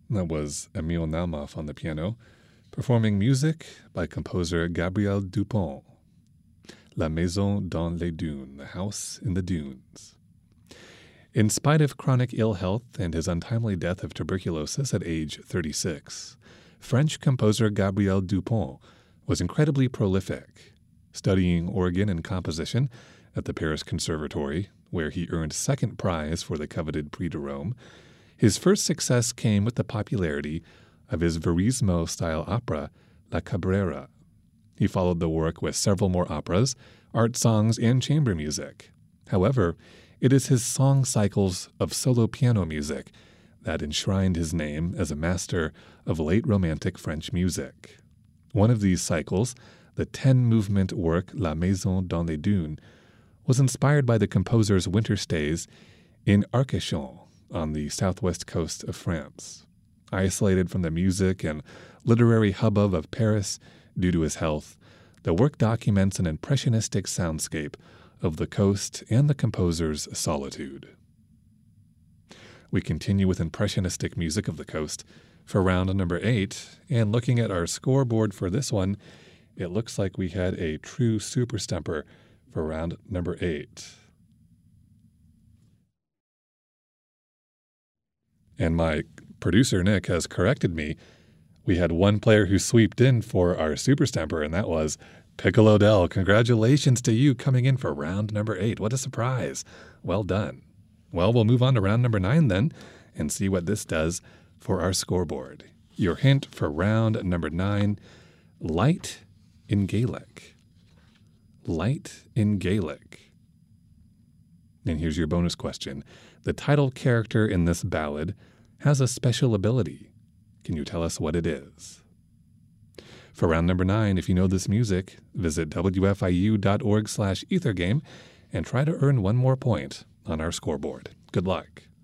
That was Emile Naumoff on the piano, performing music by composer Gabriel Dupont. La Maison dans les Dunes, The House in the Dunes. In spite of chronic ill health and his untimely death of tuberculosis at age 36, French composer Gabriel Dupont was incredibly prolific, studying organ and composition at the Paris Conservatory, where he earned second prize for the coveted Prix de Rome. His first success came with the popularity of his Verismo-style opera, La Cabrera. He followed the work with several more operas, art songs, and chamber music. However, it is his song cycles of solo piano music that enshrined his name as a master of late Romantic French music. One of these cycles, the 10-movement work La Maison dans les Dunes, was inspired by the composer's winter stays in Arcachon on the southwest coast of France. Isolated from the music and literary hubbub of Paris due to his health, the work documents an impressionistic soundscape of the coast and the composer's solitude. We continue with impressionistic music of the coast for round number 8, and looking at our scoreboard for this one, it looks like we had a true super stumper for round number 8. And my producer, Nick, has corrected me. We had one player who sweeped in for our super stumper, and that was Piccolo Del. Congratulations to you coming in for round number 8. What a surprise. Well done. Well, we'll move on to round number 9 then and see what this does for our scoreboard. Your hint for round number 9, light in Gaelic. Light in Gaelic. And here's your bonus question. The title character in this ballad has a special ability. Can you tell us what it is? For round number 9, if you know this music, visit wfiu.org/ethergame and try to earn one more point on our scoreboard. Good luck.